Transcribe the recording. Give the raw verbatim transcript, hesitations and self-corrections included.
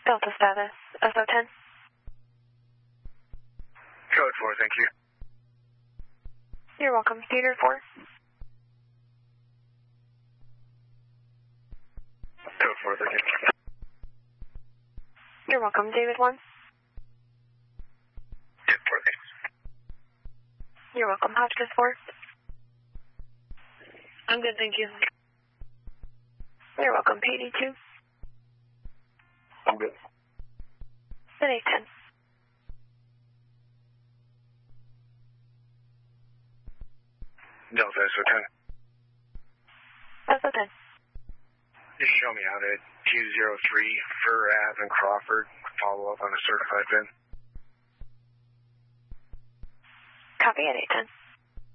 Delta status, S O ten. Code four, thank you. You're welcome, Theater four. Code four, thank you. You're welcome, David one. Yeah, four, thanks. You're welcome, Hotchkiss four. I'm good, thank you. You're welcome, P D two. I'm good. Then A ten. Delta S O ten. S O ten. Just show me out at two zero three Fur Ave in Crawford. Follow up on a certified V I N. Copy at A ten.